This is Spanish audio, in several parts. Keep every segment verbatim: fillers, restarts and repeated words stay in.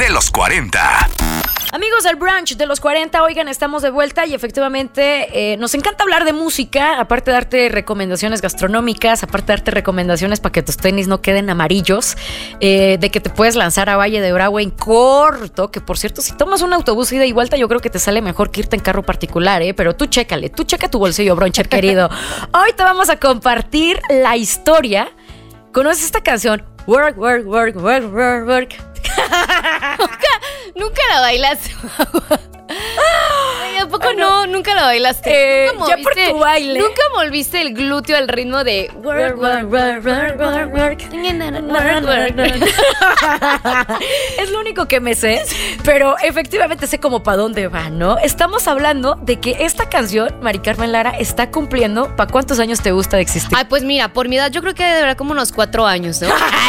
de los cuarenta. Amigos del brunch de los cuarenta, oigan, estamos de vuelta y efectivamente eh, nos encanta hablar de música, aparte de darte recomendaciones gastronómicas, aparte de darte recomendaciones para que tus tenis no queden amarillos, eh, de que te puedes lanzar a Valle de Bravo en corto, que por cierto, si tomas un autobús ida y vuelta, yo creo que te sale mejor que irte en carro particular, ¿eh? Pero tú chécale, tú checa tu bolsillo, bruncher querido. Hoy te vamos a compartir la historia. ¿Conoces esta canción? Work, work, work, work, work, work. nunca, nunca la bailaste. Ay, ¿a poco ah, no? no? Nunca la bailaste. Eh, ¿Nunca ya por tu baile. Nunca volviste el glúteo al ritmo de work, work, work, work, work, work. Es lo único que me sé, pero efectivamente sé como para dónde va, ¿no? Estamos hablando de que esta canción, Mari Carmen Lara, está cumpliendo. ¿Para cuántos años te gusta de existir? Ay, pues mira, por mi edad yo creo que deberá como unos cuatro años, ¿no?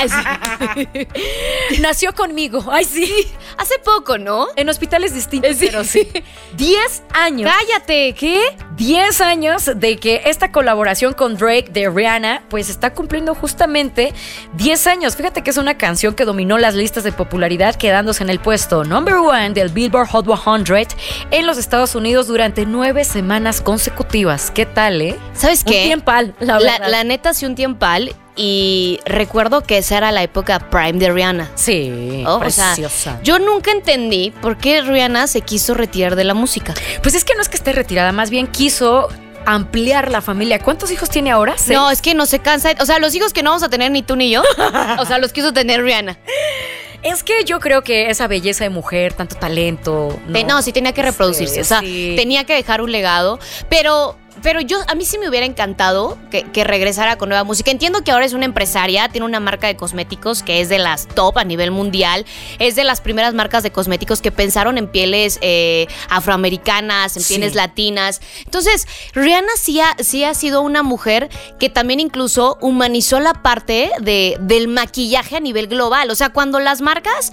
Nació conmigo. Ay, sí. Hace poco, ¿no? En hospitales distintos, sí. pero sí. Diez años. Cállate, ¿qué? Diez años de que esta colaboración con Drake de Rihanna, pues está cumpliendo justamente diez años. Fíjate que es una canción que dominó las listas de popularidad, quedándose en el puesto number one del Billboard Hot cien en los Estados Unidos durante nueve semanas consecutivas. ¿Qué tal, eh? ¿Sabes qué? Un tiempal, la verdad. La, la neta, sí, un tiempal. Y recuerdo que esa era la época prime de Rihanna. Sí, oh, preciosa. O sea, yo nunca entendí por qué Rihanna se quiso retirar de la música. Pues es que no es que esté retirada, más bien quiso ampliar la familia. ¿Cuántos hijos tiene ahora? ¿Seis? No, es que no se cansa. O sea, los hijos que no vamos a tener ni tú ni yo, o sea, los quiso tener Rihanna. Es que yo creo que esa belleza de mujer, tanto talento... No, no sí tenía que reproducirse. Sí, o sea, sí. Tenía que dejar un legado. Pero... Pero yo, a mí sí me hubiera encantado que, que regresara con nueva música. Entiendo que ahora es una empresaria, tiene una marca de cosméticos que es de las top a nivel mundial. Es de las primeras marcas de cosméticos que pensaron en pieles eh, afroamericanas, en pieles sí. latinas. Entonces, Rihanna sí ha, sí ha sido una mujer que también incluso humanizó la parte de, del maquillaje a nivel global. O sea, cuando las marcas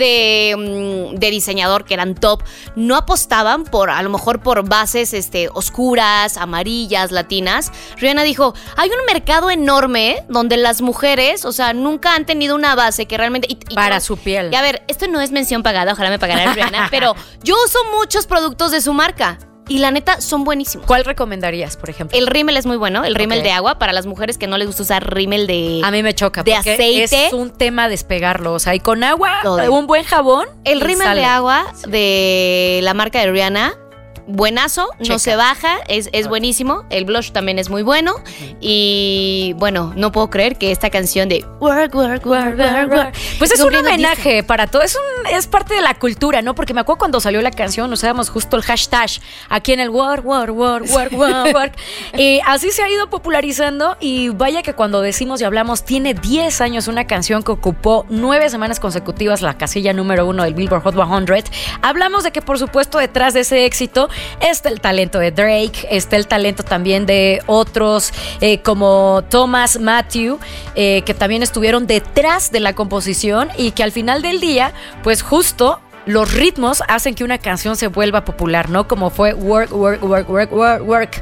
de, de diseñador que eran top no apostaban por, a lo mejor por bases este, oscuras, amarillas, latinas, Rihanna dijo, hay un mercado enorme donde las mujeres, o sea, nunca han tenido una base que realmente... Y, y para yo, su piel. Y a ver, esto no es mención pagada, ojalá me pagara Rihanna, pero yo uso muchos productos de su marca. Y la neta, son buenísimos. ¿Cuál recomendarías, por ejemplo? El rímel es muy bueno, el rímel okay. de agua. Para las mujeres que no les gusta usar rímel de... A mí me choca, de porque aceite. Es un tema despegarlo. O sea, y con agua, todo. Un buen jabón. El rímel sale. de agua de la marca de Rihanna, buenazo, Checa. No se baja, es, es buenísimo. El blush también es muy bueno. Uh-huh. Y bueno, no puedo creer que esta canción de work, work, work, work, work pues es un homenaje para todo. Es, un, es parte de la cultura, ¿no? Porque me acuerdo cuando salió la canción, usábamos justo el hashtag aquí en el work, work, work, work, work, work. Y así se ha ido popularizando. Y vaya que cuando decimos y hablamos, tiene diez años una canción que ocupó nueve semanas consecutivas la casilla número uno del Billboard Hot cien. Hablamos de que, por supuesto, detrás de ese éxito está el talento de Drake, está el talento también de otros eh, como Thomas Matthew, eh, que también estuvieron detrás de la composición y que al final del día, pues justo los ritmos hacen que una canción se vuelva popular, ¿no? Como fue Work, Work, Work, Work, Work, Work.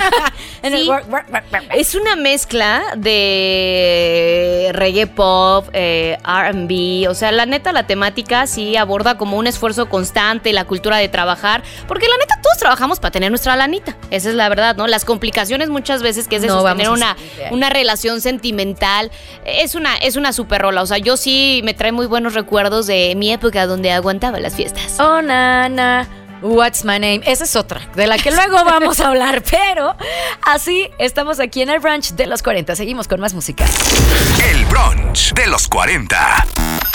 En sí, el work, work, work, work. Es una mezcla de reggae pop, eh, R and B. O sea, la neta, la temática sí aborda como un esfuerzo constante, la cultura de trabajar. Porque la neta, todos trabajamos para tener nuestra lanita. Esa es la verdad, ¿no? Las complicaciones muchas veces que es de no sostener una, una relación sentimental. Es una, es una super rola. O sea, yo sí me trae muy buenos recuerdos de mi época donde aguantaba las fiestas. Oh, nana, what's my name? Esa es otra, de la que luego vamos a hablar, pero así estamos aquí en el brunch de los cuarenta. Seguimos con más música. El brunch de los cuarenta.